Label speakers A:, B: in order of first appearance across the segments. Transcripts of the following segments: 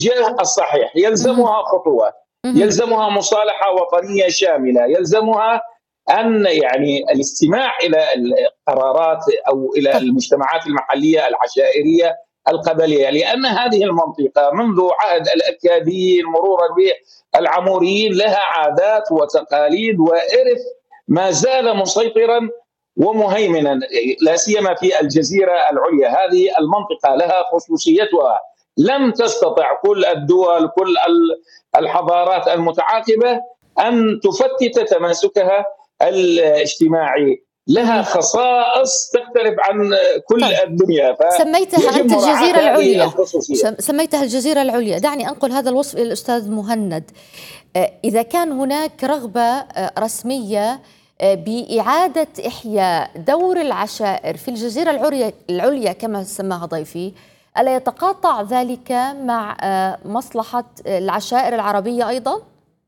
A: الاتجاه الصحيح، يلزمها خطوات، يلزمها مصالحة وطنية شاملة، يلزمها أن يعني الاستماع إلى القرارات أو إلى
B: طيب.
A: المجتمعات المحلية العشائرية القبلية، لأن هذه المنطقة منذ عهد الأكاديين مرورا بالعموريين لها عادات وتقاليد وإرث ما زال مسيطرا ومهيمنا، لا سيما في الجزيرة العليا. هذه المنطقة لها خصوصيتها، لم تستطع كل الدول كل الحضارات المتعاقبة أن تفتت تماسكها الاجتماعي، لها خصائص تختلف عن كل
B: طيب.
A: الدنيا،
B: سميتها
A: فيجب
B: أنت الجزيرة
A: مراعاة هذه
B: العليا،
A: الخصوصية.
B: سميتها الجزيرة العليا. دعني أنقل هذا الوصف إلى الأستاذ مهند. إذا كان هناك رغبة رسمية بإعادة إحياء دور العشائر في الجزيرة العليا كما سماها ضيفي، ألا يتقاطع ذلك مع مصلحة العشائر العربية أيضا؟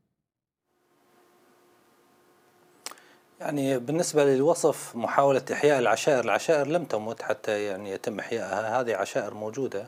C: يعني بالنسبة للوصف محاولة إحياء العشائر لم تمت حتى يعني يتم إحيائها، هذه عشائر موجودة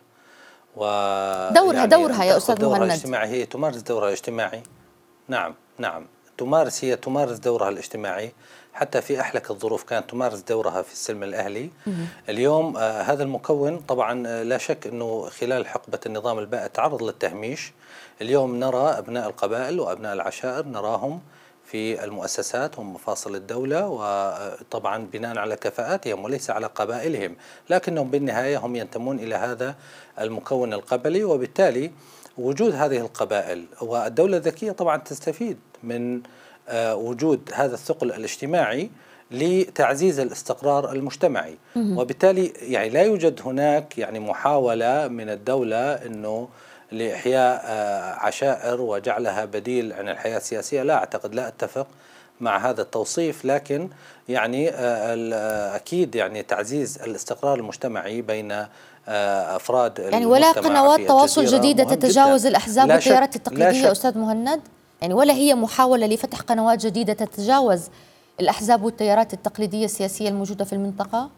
B: دورها يا أستاذ
C: دورها
B: مهند.
C: الاجتماعي، هي تمارس دورها الاجتماعي. نعم تمارس دورها الاجتماعي، حتى في أحلك الظروف كانت تمارس دورها في السلم الأهلي. اليوم هذا المكون طبعا لا شك أنه خلال حقبة النظام البائد تعرض للتهميش. اليوم نرى أبناء القبائل وأبناء العشائر نراهم في المؤسسات ومفاصل الدولة، وطبعا بناء على كفاءاتهم وليس على قبائلهم، لكنهم بالنهاية هم ينتمون إلى هذا المكون القبلي، وبالتالي وجود هذه القبائل والدولة الذكية طبعا تستفيد من وجود هذا الثقل الاجتماعي لتعزيز الاستقرار المجتمعي. وبالتالي يعني لا يوجد هناك يعني محاولة من الدولة أنه لإحياء عشائر وجعلها بديل عن الحياة السياسية. لا أعتقد، لا أتفق مع هذا التوصيف، لكن يعني أكيد يعني تعزيز الاستقرار المجتمعي بين أفراد
B: يعني ولا قنوات تواصل جديدة تتجاوز الأحزاب والتيارات التقليدية أستاذ مهند؟ يعني ولا هي محاولة لفتح قنوات جديدة تتجاوز الأحزاب والتيارات التقليدية السياسية الموجودة في المنطقة؟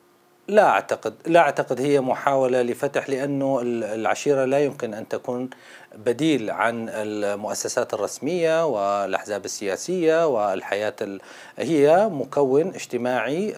C: لا أعتقد هي محاولة لفتح، لأنه العشيرة لا يمكن أن تكون بديل عن المؤسسات الرسمية والأحزاب السياسية والحياة. هي مكون اجتماعي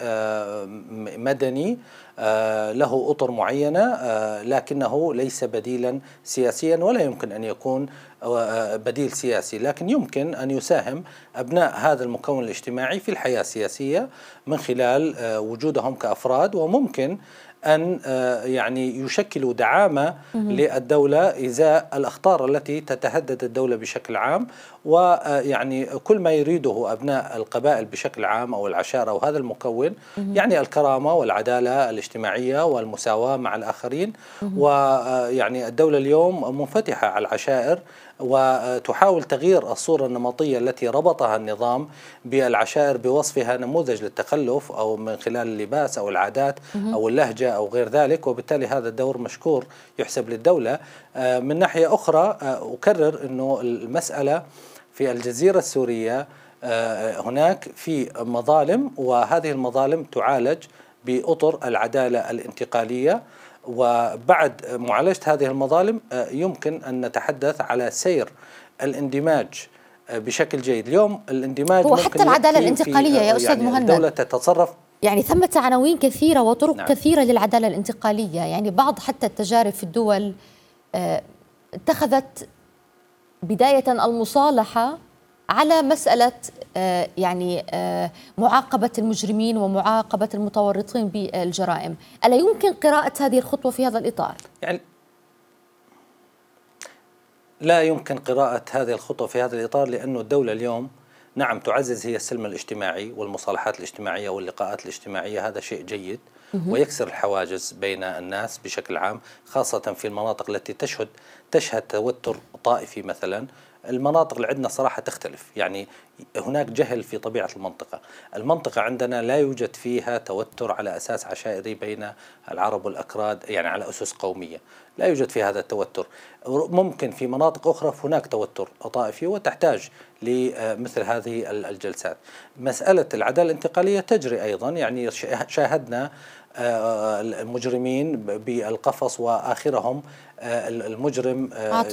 C: مدني له أطر معينة، لكنه ليس بديلا سياسيا ولا يمكن أن يكون بديل سياسي، لكن يمكن أن يساهم أبناء هذا المكون الاجتماعي في الحياة السياسية من خلال وجودهم كأفراد، وممكن أن يعني يشكلوا دعامة للدولة إزاء الأخطار التي تتهدد الدولة بشكل عام. ويعني كل ما يريده أبناء القبائل بشكل عام أو العشائر أو هذا المكون يعني الكرامة والعدالة الاجتماعية والمساواة مع الآخرين. ويعني الدولة اليوم منفتحة على العشائر وتحاول تغيير الصورة النمطية التي ربطها النظام بالعشائر بوصفها نموذج للتخلف أو من خلال اللباس أو العادات أو اللهجة أو غير ذلك، وبالتالي هذا الدور مشكور يحسب للدولة. من ناحية أخرى أكرر أنه المسألة في الجزيرة السورية هناك في مظالم، وهذه المظالم تعالج بأطر العدالة الانتقالية، وبعد معالجة هذه المظالم يمكن أن نتحدث على سير الاندماج بشكل جيد. اليوم الاندماج
B: هو حتى العدالة الانتقالية يا أستاذ
C: يعني
B: مهند
C: الدولة تتصرف،
B: يعني ثمة عناوين كثيرة وطرق كثيرة للعدالة الانتقالية. يعني بعض حتى التجارب في الدول اتخذت بداية المصالحة على مسألة يعني معاقبة المجرمين ومعاقبة المتورطين بالجرائم. ألا يمكن قراءة هذه الخطوة في هذا الإطار؟
C: يعني لا يمكن قراءة هذه الخطوة في هذا الإطار، لأنه الدولة اليوم نعم تعزز هي السلم الاجتماعي والمصالحات الاجتماعية واللقاءات الاجتماعية، هذا شيء جيد ويكسر الحواجز بين الناس بشكل عام، خاصة في المناطق التي تشهد توتر طائفي مثلا. المناطق اللي عندنا صراحة تختلف، يعني هناك جهل في طبيعة المنطقة عندنا لا يوجد فيها توتر على أساس عشائري بين العرب والأكراد، يعني على أسس قومية لا يوجد في هذا التوتر. ممكن في مناطق أخرى هناك توتر طائفي وتحتاج لمثل هذه الجلسات. مسألة العدالة الانتقالية تجري أيضا، يعني شاهدنا المجرمين بالقفص وآخرهم المجرم